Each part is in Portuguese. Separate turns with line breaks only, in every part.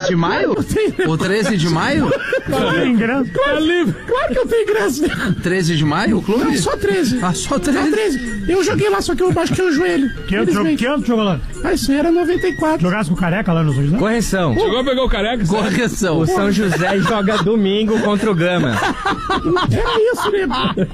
de maio? O 13 de maio?
Tem ingresso.
Claro que eu tenho ingresso.
13 de maio, o clube?
Não, só 13.
Ah, só 13?
Só 13. Eu joguei lá, só que eu machuquei o joelho.
Que ano jogou lá?
Ah, isso aí era 94.
Jogasse com o Careca lá no São José?
Correção.
Chegou a pegar o Careca?
Correção.
O São José joga domingo contra o Gama.
Era isso, né?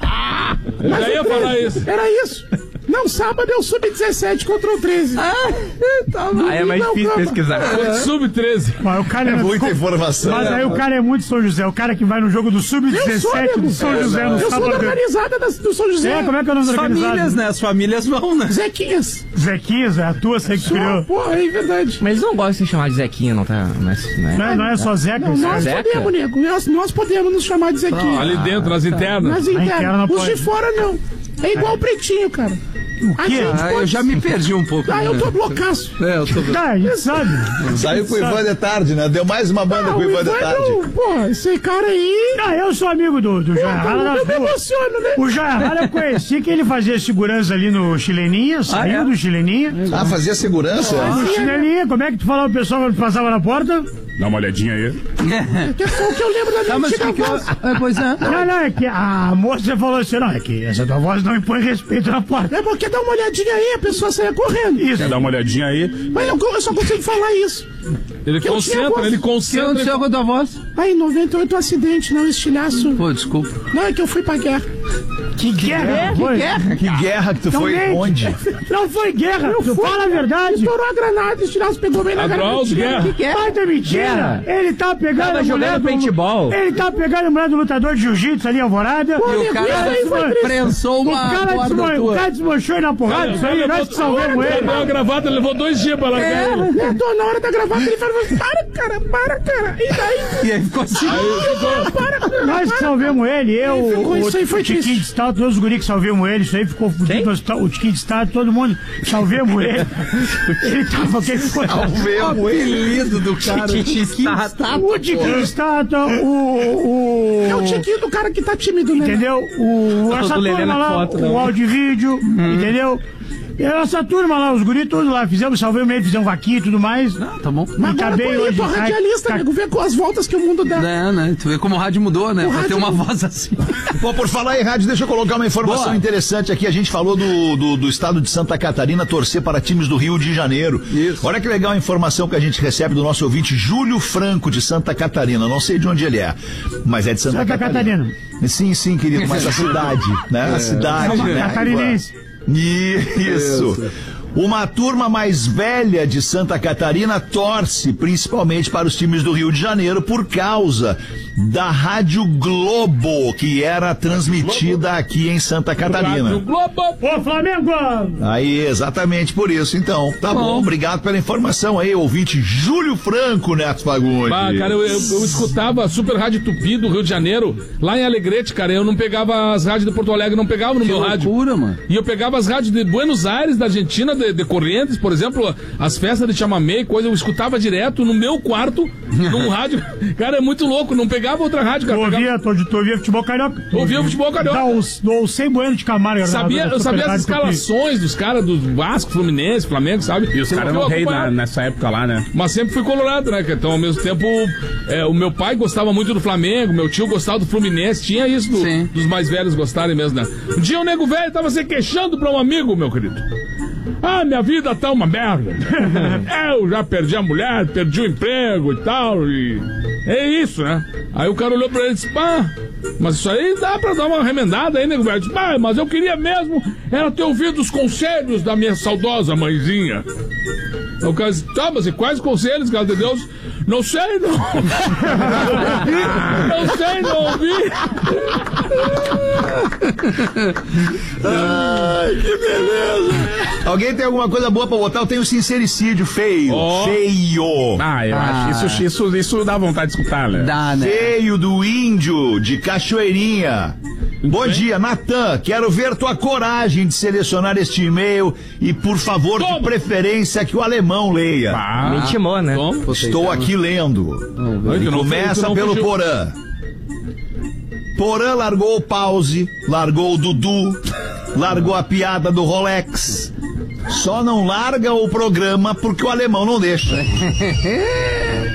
Eu já ia falar isso.
Era isso. Não, sábado é o Sub-17 contra o 13.
Aí é mais difícil pesquisar.
Sub-13.
Mas o cara é
Muita informação.
Mas aí o cara é muito São José. O cara que vai no jogo do Sub-17 do São José no
Eu sou da
sábado.
organizada do São José.
Como é que é o nome
As
da organizada?
famílias, né? As famílias vão, né?
Zequinhas.
Zequinhas, é a tua, você que criou.
Porra, é verdade.
Mas eles não gostam de ser chamado de Zequinha, não tá?
Não é só Zeca.
Não, nós
Zeca?
podemos, nego. Nós podemos nos chamar de Zequinha.
Ali dentro, nas internas.
Mas
interna
interna. Os
pode.
de fora, não. É igual o Pretinho, cara.
O quê?
Eu já me perdi um pouco.
Eu tô loucaço.
Eu tô...
Tá, a gente sabe.
Saiu com o Ivan de tarde, né? Deu mais uma banda com o Ivan de tarde.
Porra, esse cara aí...
Eu sou amigo do Jairala.
Eu me emociono, né?
O Jairala eu conheci que ele fazia segurança ali no Chileninha, saiu do Chileninha.
Ah, fazia segurança?
No Chileninha, como é que tu falava pro pessoal quando passava na porta?
Dá uma olhadinha aí.
Que é só o que eu lembro da minha
mas
antiga
que eu...
voz.
Pois é.
Não, é que a moça falou assim, não, é que essa tua voz não impõe respeito na porta.
É porque dá uma olhadinha aí, a pessoa saia correndo.
Isso.
Quer dar uma olhadinha aí?
Mas eu só consigo falar isso.
Ele
Que eu tinha
concentra,
voz.
ele
O que
concentra.
aconteceu com a tua voz?
Aí, em 98, um acidente, não, estilhaço.
Pô, desculpa.
Não, é que eu fui pra guerra.
Que guerra?
Que guerra que tu foi?
Realmente.
Onde?
Não foi guerra, tu fala a verdade.
Estourou a granada, estilhaço pegou bem na
Abraus,
garganta.
guerra.
Pai da mentira.
Guerra.
Ele tá pegando
Tava
a mulher
jogando
do...
paintball.
Ele tá pegando a mulher do lutador de jiu-jitsu ali em Alvorada.
Pô,
E o
nego,
cara
isso aí foi triste.
prensou uma borda
O
tua.
cara desmanchou ele na porrada. Isso aí, nós que salvamos ele.
Deu a gravata, levou 2 dias pra largar ele.
Eu tô na hora da gravata, ele falou, para, cara. E daí?
E aí ficou assim.
Para.
Nós que salvemos ele,
Isso aí foi
o Tiquinho
triste.
de Estado, todos os guris que salvemos ele, isso aí ficou fudido no hospital. O Tiquinho de Estado, todo mundo salvemos ele. Ele tava, quem foi?
O apelido do cara.
O Tiquinho de Estado,
É o tiquinho do cara que tá tímido, né?
entendeu? Essa
do Lelê
turma
na
lá,
foto, não.
o áudio e vídeo, entendeu? E essa turma lá, os guris todos lá, salvemos ele, fizemos vaquinha e tudo mais.
Tá bom.
Mas
E tá
agora,
bem
pô, eu
hoje.
tô radialista, nego. Vê com as voltas que o mundo dá.
É, né? Tu vê como o rádio mudou, né? Pra ter uma voz assim.
Pô, por falar em rádio, deixa eu colocar uma informação
Boa.
interessante aqui. A gente falou do estado de Santa Catarina torcer para times do Rio de Janeiro.
Isso.
Olha que legal a informação que a gente recebe do nosso ouvinte Júlio Franco, de Santa Catarina. Não sei de onde ele é, mas é de Santa Catarina. Sim, querido, mas a cidade, né? A cidade, né?
Catarinense.
Isso. Uma turma mais velha de Santa Catarina torce principalmente para os times do Rio de Janeiro por causa da Rádio Globo, que era transmitida aqui em Santa Catarina.
Rádio Globo.
Ô, Flamengo!
Aí, exatamente por isso. Então, tá bom. Obrigado pela informação aí, ouvinte Júlio Franco, Neto Fagundes.
Ah, cara, eu escutava a Super Rádio Tupi do Rio de Janeiro, lá em Alegrete, cara. Eu não pegava as rádios de Porto Alegre, não pegava no meu rádio.
Loucura, mano.
E eu pegava as rádios de Buenos Aires, da Argentina, de Corrientes, por exemplo, as festas de chamamé, coisa, eu escutava direto no meu quarto, num rádio. Cara, é muito louco, não pegava outra rádio, cara.
Tu ouvia futebol carioca?
Ouvia futebol carioca.
Do 100 Bueno de Camargo.
Eu sabia as escalações dos caras do Vasco, Fluminense, Flamengo, sabe?
E os caras eram rei nessa época lá, né?
Mas sempre fui colorado, né? Então, ao mesmo tempo, o meu pai gostava muito do Flamengo, meu tio gostava do Fluminense, tinha isso dos mais velhos gostarem mesmo, né? Um dia um nego velho tava se queixando pra um amigo, meu querido. Ah, minha vida tá uma merda. Eu já perdi a mulher, perdi o emprego e tal, e é isso, né? Aí o cara olhou pra ele e disse, pá, mas isso aí dá pra dar uma remendada aí, nego velho. Disse, pá, mas eu queria mesmo era ter ouvido os conselhos da minha saudosa mãezinha. O cara disse, tá, mas e quais conselhos, graças a Deus? Não sei, não. Não sei, não ouvi.
Ai, que beleza. Alguém tem alguma coisa boa pra botar? Eu tenho sincericídio feio. Feio.
Ah, eu acho isso dá vontade de escutar, né?
Dá, né?
Feio do Índio, de Cachoeirinha. Bom dia, Natan. Quero ver tua coragem de selecionar este e-mail e, por favor, de preferência, que o alemão leia.
Me intimou, né?
Estou aqui lendo. E começa pelo Porã. Porã largou o pause, largou o Dudu, largou a piada do Rolex. Só não larga o programa porque o alemão não deixa.